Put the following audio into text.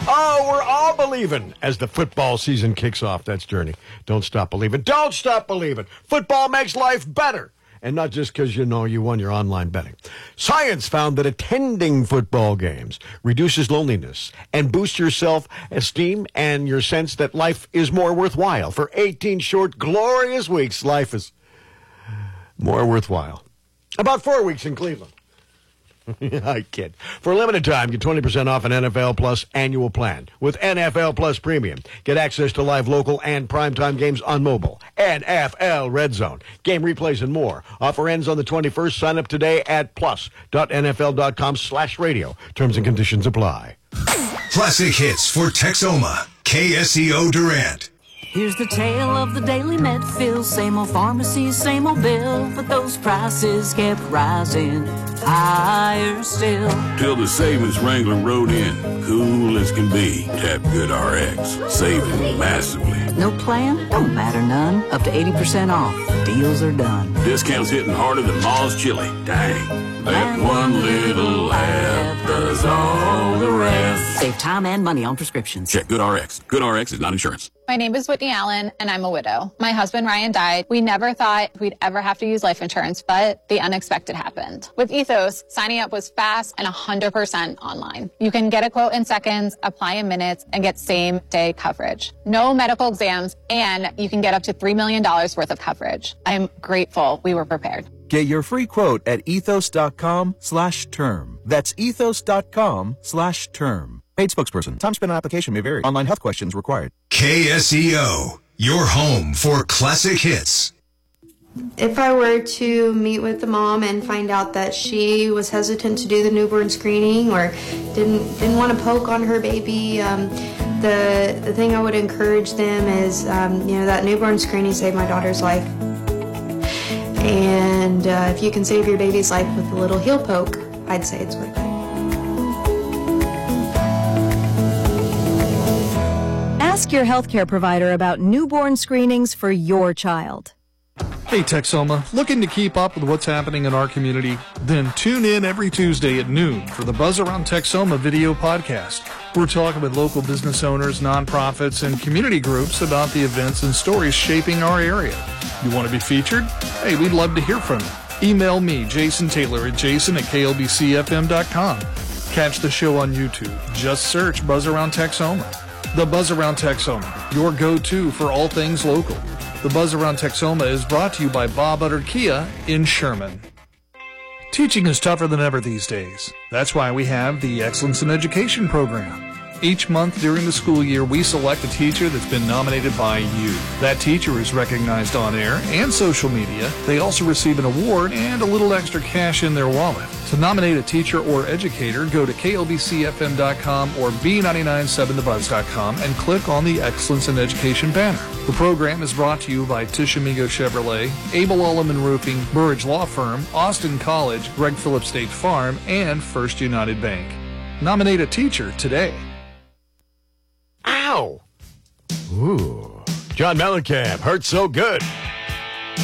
Oh, we're all believing as the football season kicks off. That's Journey. Don't stop believing. Don't stop believing. Football makes life better. And not just because, you won your online betting. Science found that attending football games reduces loneliness and boosts your self-esteem and your sense that life is more worthwhile. For 18 short, glorious weeks, life is more worthwhile. About 4 weeks in Cleveland. I kid. For a limited time, get 20% off an NFL Plus annual plan. With NFL Plus Premium, get access to live local and primetime games on mobile. NFL Red Zone, game replays, and more. Offer ends on the 21st. Sign up today at plus.nfl.com/radio. Terms and conditions apply. Classic hits for Texoma. KSEO Durant. Here's the tale of the Daily Medfield. Same old pharmacy, same old bill, but those prices kept rising higher still. Till the savings Wrangler rode in, cool as can be. Tap GoodRx, saving massively. No plan? Don't matter none. Up to 80% off. Deals are done. Discounts hitting harder than Ma's chili. Dang. That one little app does all the rest. Save time and money on prescriptions. Check GoodRx. GoodRx is not insurance. My name is Whitney Allen, and I'm a widow. My husband, Ryan, died. We never thought we'd ever have to use life insurance, but the unexpected happened. With Ethos, signing up was fast and 100% online. You can get a quote in seconds, apply in minutes, and get same-day coverage. No medical exams, and you can get up to $3 million worth of coverage. I'm grateful we were prepared. Get your free quote at ethos.com/term. That's ethos.com/term. Paid spokesperson. Time spent on application may vary. Online health questions required. KSEO, your home for classic hits. If I were to meet with the mom and find out that she was hesitant to do the newborn screening or didn't want to poke on her baby, the thing I would encourage them is, that newborn screening saved my daughter's life. And if you can save your baby's life with a little heel poke, I'd say it's worth it. Ask your healthcare provider about newborn screenings for your child. Hey Texoma, looking to keep up with what's happening in our community? Then tune in every Tuesday at noon for the Buzz Around Texoma video podcast. We're talking with local business owners, nonprofits, and community groups about the events and stories shaping our area. You want to be featured? Hey, we'd love to hear from you. Email me, Jason Taylor, at jason@klbcfm.com. Catch the show on YouTube. Just search Buzz Around Texoma. The Buzz Around Texoma, your go-to for all things local. The Buzz Around Texoma is brought to you by Bob Utter Kia in Sherman. Teaching is tougher than ever these days. That's why we have the Excellence in Education program. Each month during the school year, we select a teacher that's been nominated by you. That teacher is recognized on air and social media. They also receive an award and a little extra cash in their wallet. To nominate a teacher or educator, go to klbcfm.com or b997thebuzz.com and click on the Excellence in Education banner. The program is brought to you by Tishamigo Chevrolet, Abel Ulliman Roofing, Burridge Law Firm, Austin College, Greg Phillips State Farm, and First United Bank. Nominate a teacher today. Ow! Ooh. John Mellencamp, hurt so good.